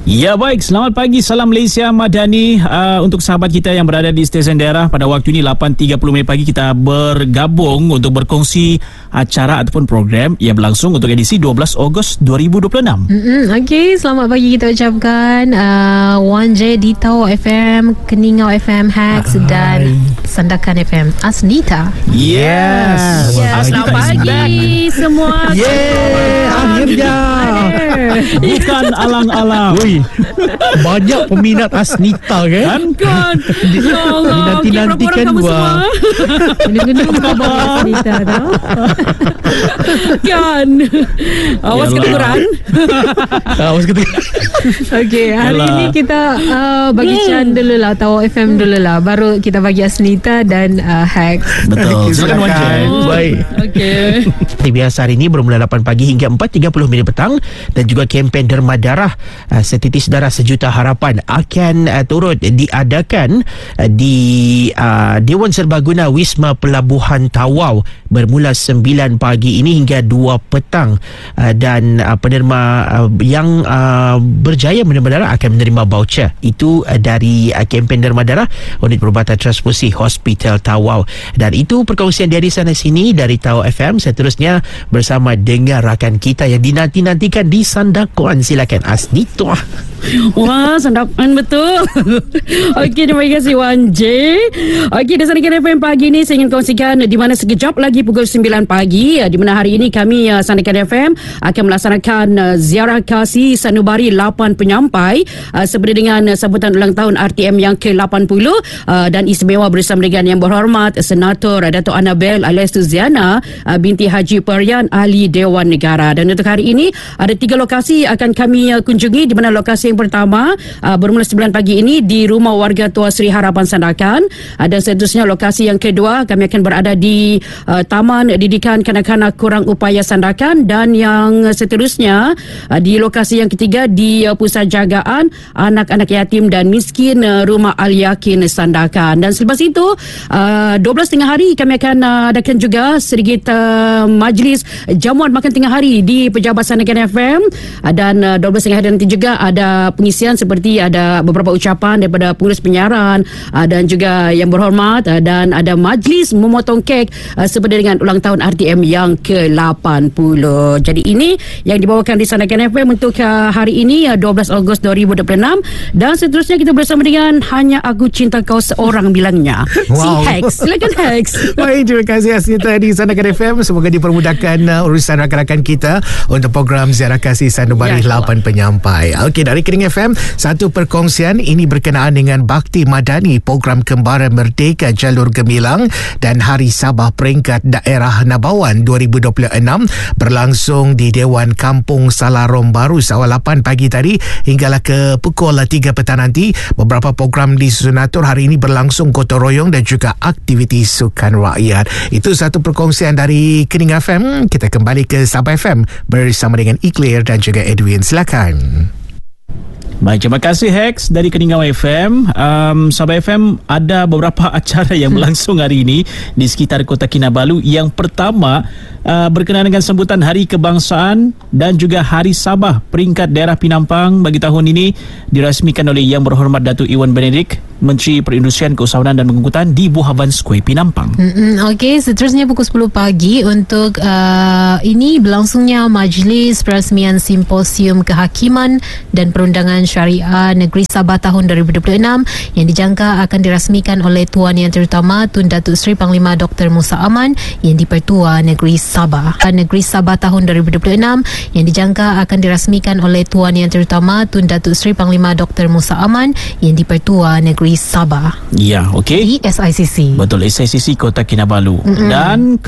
Ya baik, selamat pagi, salam Malaysia Madani. Untuk sahabat kita yang berada di stesen daerah, pada waktu ini 8.30 pagi kita bergabung untuk berkongsi acara ataupun program yang berlangsung untuk edisi 12 Ogos 2026. Okey, selamat pagi kita ucapkan 1J di Tau FM, Keningau FM Hex dan Sandakan FM Asnita. Yes. Selamat pagi semua. Akhirnya. Bukan alang-alang. Banyak peminat Asnita kan? Dinanti-nantikan buah. Gendung-gendung khabar Asnita tau. Kan. Awas kedengaran. Okey, hari ini kita bagi Chan dulu lah, Tau FM dulu lah. Baru kita bagi Asnita dan Hex. Betul. Silakan. Baik. Okey. Seperti biasa hari ini bermula 8 pagi hingga 4.30 petang, dan juga kempen derma darah setitis darah sejuta harapan akan turut diadakan di Dewan Serbaguna Wisma Pelabuhan Tawau bermula 9 pagi ini hingga 2 petang, dan penerima yang berjaya menerima darah akan menerima voucher itu dari kempen derma darah Unit Perubatan Transfusi Hospital Tawau. Dan itu perkongsian dari sana sini dari Tau FM. Seterusnya bersama dengan rakan kita yang dinanti-nantikan di Sandakan. Silakan Asnita. Wah, Sandakan betul. Okey, terima kasih Wan J. Okey, di Sandakan FM pagi ini saya ingin kongsikan di mana sekejap lagi pukul 9 pagi, di mana hari ini kami Sandakan FM akan melaksanakan ziarah kasih sanubari 8 penyampai seperti dengan sambutan ulang tahun RTM yang ke-80 dan istimewa bersama dengan yang berhormat Senator Dato' Annabel alias Tuziana binti Haji Perian Ahli Dewan Negara. Dan untuk hari ini ada 3 lokasi akan kami kunjungi, di mana lokasi yang pertama bermula 9 pagi ini di Rumah Warga Tua Sri Harapan Sandakan, dan seterusnya lokasi yang kedua kami akan berada di Taman Didikan Kanak-kanak Kurang Upaya Sandakan, dan yang seterusnya di lokasi yang ketiga di Pusat Jagaan Anak-anak Yatim dan Miskin Rumah Al-Yakin Sandakan. Dan selepas itu 12 tengah hari kami akan adakan juga sedikit majlis jamuan makan tengah hari di Pejabat Sandakan FM, dan 12 tengah hari nanti juga ada pengisian seperti ada beberapa ucapan daripada pengurus penyiaran dan juga yang berhormat, dan ada majlis memotong kek seperti dengan ulang tahun RTM yang ke-80. Jadi ini yang dibawakan di Sandakan FM untuk hari ini 12 Ogos 2026, dan seterusnya kita bersama dengan Hanya Aku Cinta Kau Seorang bilangnya. Wow. Si Hex. Silakan Hex. Baik, terima kasih Asnita di Sandakan FM. Semoga dipermudahkan urusan rakan-rakan kita untuk program ziarah kasih sanubari 8 penyampai. Okey, dari Kening FM, satu perkongsian ini berkenaan dengan Bakti Madani, program Kembara Merdeka Jalur Gemilang dan Hari Sabah Peringkat Daerah Nabawan 2026 berlangsung di Dewan Kampung Salarom Baru awal 8 pagi tadi hinggalah ke pukul 3 petang nanti. Beberapa program disusun atur hari ini berlangsung gotong royong dan juga aktiviti sukan rakyat. Itu satu perkongsian dari Kening FM. Kita kembali ke Sabah FM bersama dengan Iclair dan juga Edwin. Silakan. Baik, terima kasih Hex dari Keningau FM. Sabah FM ada beberapa acara yang berlangsung hari ini di sekitar Kota Kinabalu. Yang pertama berkenaan dengan sambutan Hari Kebangsaan dan juga Hari Sabah Peringkat Daerah Penampang bagi tahun ini dirasmikan oleh Yang Berhormat Datuk Iwan Benedict, Menteri Perindustrian, Keusahawanan dan Pengangkutan di Buhaban Square Penampang. Okey, seterusnya pukul 10 pagi untuk ini berlangsungnya majlis perasmian Simposium Kehakiman dan Perundangan Syariah Negeri Sabah tahun 2026 yang dijangka akan dirasmikan oleh Tuan Yang Terutama Tun Datuk Seri Panglima Dr. Musa Aman yang di-Pertua Negeri Sabah. Negeri Sabah tahun 2026 yang dijangka akan dirasmikan oleh Tuan Yang Terutama Tun Datuk Seri Panglima Dr. Musa Aman yang di-Pertua Negeri Sabah. Ya, okey. Di SICC. Betul, SICC Kota Kinabalu. Dan